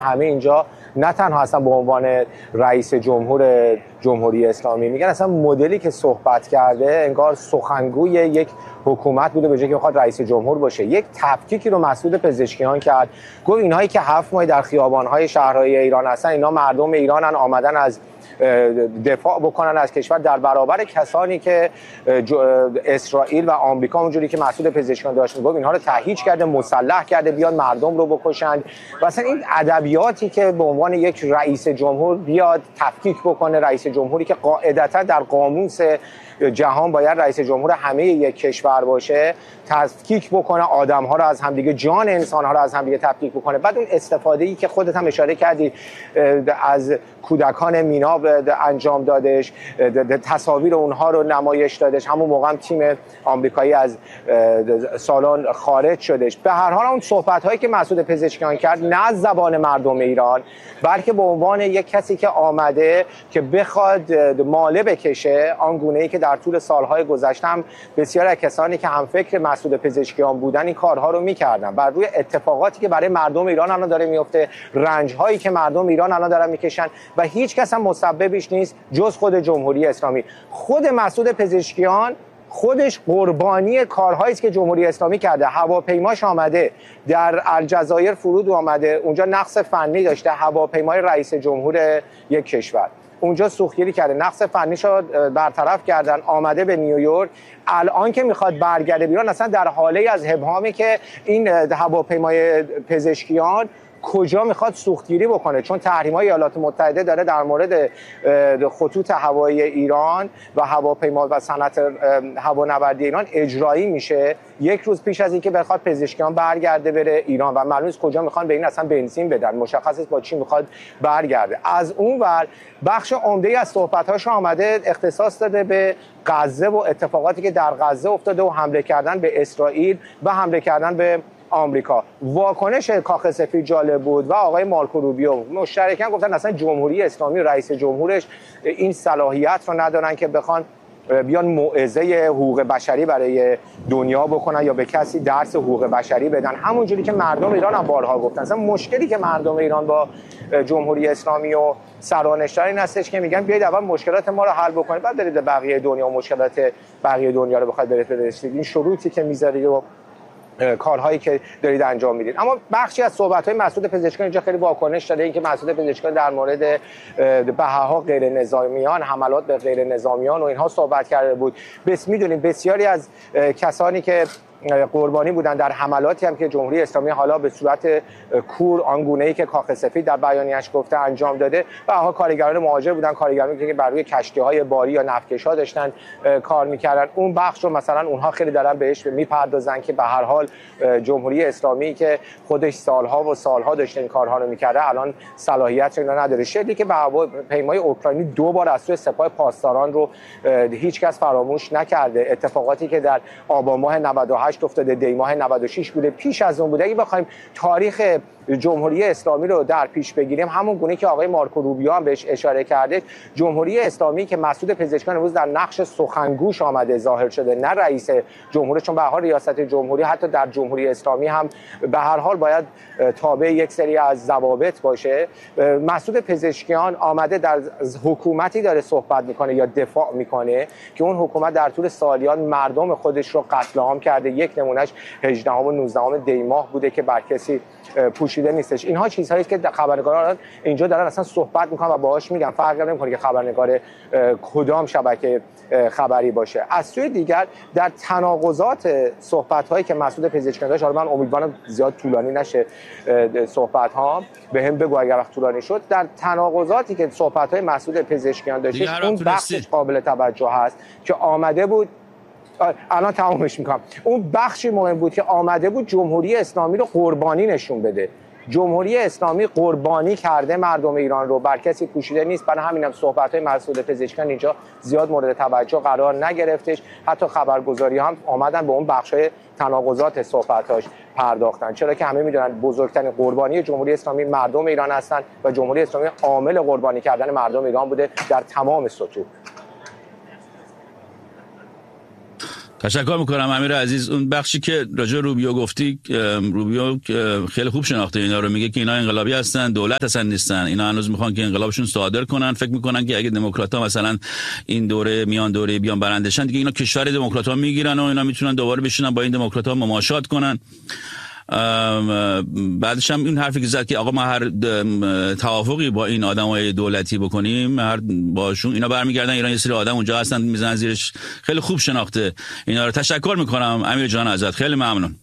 همه اینجا نه تنها اصلا به عنوان رئیس جمهور جمهوری اسلامی میگن، اصلا مدلی که صحبت کرده انگار سخنگوی یک حکومت بوده به جای که بخواد رئیس جمهور باشه. یک تفکیکی رو مسعود پزشکیان کرد، گفت اینهایی که 7 ماه در خیابان‌های شهرهای ایران هستن اینا مردم ایرانن، آمدن از دفاع بکنن از کشور در برابر کسانی که اسرائیل و آمریکا اونجوری که مسعود پزشکیان داشت میگفت اینها رو تهییج کرده، مسلح کرده بیان مردم رو بکشند. و اصلا این ادبیاتی که به عنوان یک رئیس جمهور بیاد تفکیک بکنه، رئیس جمهوری که قاعدتا در قاموس جهان باید رئیس جمهور همه یک کشور باشه، تفکیک بکنه آدم‌ها رو از همدیگه، جان انسان‌ها رو از همدیگه تفکیک بکنه. بعد اون استفاده‌ای که خودت هم اشاره کردی از کودکان مینا انجام دادش، تصاویر اونها رو نمایش دادش، همون موقع هم تیم آمریکایی از سالن خارج شدش. به هر حال اون صحبت‌هایی که مسعود پزشکیان کرد نه از زبان مردم ایران، بلکه به عنوان یک کسی که آمده که بخواد ماله بکشه، آنگونه‌ای که در طول سالهای گذشته هم بسیار از کسانی که هم فکر مسعود پزشکیان بودن این کارها رو می‌کردن، بر روی اتفاقاتی که برای مردم ایران الان داره میفته، رنج‌هایی که مردم ایران الان دارن میکشن و هیچ کس هم مسببش نیست جز خود جمهوری اسلامی. خود مسعود پزشکیان خودش قربانی کارهایی است که جمهوری اسلامی کرده. هواپیماش آمده در الجزایر فرود آمده، اونجا نقص فنی داشته، هواپیمای رئیس جمهور یک کشور اونجا سوختگیری کرده، نقص فنیشو برطرف کردن، آمده به نیویورک. الان که میخواد برگرده بیرون اصلا در حاله از ابهامی که این هواپیمای پزشکیان کجا میخواد سوختگیری بکنه، چون تحریم‌های ایالات متحده داره در مورد خطوط هوایی ایران و هواپیما و صنعت هوانوردی ایران اجرایی میشه یک روز پیش از اینکه بخواد پزشکیان برگرده بره ایران و معلوم نیست کجا میخوان به این اصلا بنزین بدن، مشخص است با چی میخواد برگرده. از اون ور بخش عمده‌ای از صحبت‌هاش آمده اختصاص داده به غزه و اتفاقاتی که در غزه افتاده و حمله کردن به اسرائیل و حمله کردن به آمریکا. واکنش کاخ سفید جالب بود و آقای مارکو روبیو مشترکاً گفتن اصلا جمهوری اسلامی و رئیس جمهورش این صلاحیت رو ندارن که بخوان بیان موعظه حقوق بشری برای دنیا بکنن یا به کسی درس حقوق بشری بدن، همونجوری که مردم ایران هم بارها گفتن. اصلا مشکلی که مردم ایران با جمهوری اسلامی و سرانشتر این هستش که میگن بیاید اول مشکلات ما رو حل بکنید بعد برید بقیه دنیا و مشکلات بقیه دنیا رو بخواید برسید. این شروطی که میذاری و کارهایی که دارید انجام میدید. اما بخشی از صحبت‌های مسعود پزشکیان اینجا خیلی واکنش داده، اینکه مسعود پزشکیان در مورد بهاها غیر نظامیان، حملات به غیر نظامیان و اینها صحبت کرده بود. بس میدونید بسیاری از کسانی که قربانی بودن در حملاتی هم که جمهوری اسلامی حالا به صورت کور آنگونه‌ای که کاخ سفید در بیانیه‌اش گفته انجام داده و آنها کارگران مهاجر بودن، کارگرانی که بر روی کشتی‌های باری یا نفتکش‌ها داشتن کار می‌کردن. اون بخش رو مثلا اونها خیلی دارن بهش میپردازن که به هر حال جمهوری اسلامی که خودش سالها و سالها داشته این کارها رو می‌کرده الان صلاحیت رو نداره. شدی که به هواپیمای اوکراینی 2 بار از سوی سپاه پاسداران رو هیچکس فراموش نکرده. اتفاقاتی که در آبان ماه 98 افتاده، دی ماه 96 بوده، پیش از اون بوده. اگه بخوایم تاریخ جمهوری اسلامی رو در پیش بگیریم، همون گونه که آقای مارکو روبیو هم بهش اشاره کرده، جمهوری اسلامی که مسعود پزشکیان امروز در نقش سخنگوش آمده ظاهر شده، نه رئیس جمهور، چون به هر حال ریاست جمهوری حتی در جمهوری اسلامی هم به هر حال باید تابع یک سری از ضوابط باشه. مسعود پزشکیان آمده در حکومتی داره صحبت میکنه یا دفاع میکنه که اون حکومت در طول سالیان مردم خودش رو قتل عام کرده. یک نمونهش 18 و 19 دی ماه بوده که بر کسی پوشیده نیستش. اینها چیزهایی که خبرنگاران اینجا دارن اصلا صحبت میکنن و باهاش میگن، فرق نمیکنه که خبرنگار کدام شبکه خبری باشه. از سوی دیگر در تناقضات صحبت‌هایی که مسعود پزشکیان داشت، حالا من امیدوارم زیاد طولانی نشه صحبت‌ها، بهم بگو اگر وقت طولانی شد، در تناقضاتی که صحبت‌های مسعود پزشکیان داشت اون بخشش قابل توجه هست که آمده بود، الان تمامش میکنم، اون بخشی مهم بود که آمده بود جمهوری اسلامی رو قربانی نشون بده. جمهوری اسلامی قربانی کرده مردم ایران رو، بر کسی پوشیده نیست. برای همینم صحبت‌های مسعود پزشکیان اینجا زیاد مورد توجه قرار نگرفتش. حتی خبرگزاری هم آمدن به اون بخش‌های تناقضات صحبتاش پرداختن، چرا که همه میدونن بزرگترین قربانی جمهوری اسلامی مردم ایران هستن و جمهوری اسلامی عامل قربانی کردن مردم ایران بوده در تمام سطوح. تشکر میکنم امیر عزیز. اون بخشی که راجع روبیو گفتی، روبیو خیلی خوب شناخته اینا رو، میگه که اینا انقلابی هستن، دولت هستن نیستن، اینا هنوز میخوان که انقلابشون صادر کنن. فکر میکنن که اگه دموکرات‌ها مثلا این دوره میان دوره بیان برندشن دیگه اینا کشور دموکرات‌ها میگیرن و اینا میتونن دوباره بشینن با این دموکرات‌ها مماشات کنن. بعدش هم این حرفی که زد که آقا ما هر توافقی با این آدمای دولتی بکنیم هر باشون اینا برمیگردن ایران، یه سری آدم اونجا هستن میزنن زیرش. خیلی خوب شناخته اینا رو. تشکر میکنم امیر جان ازت، خیلی ممنون.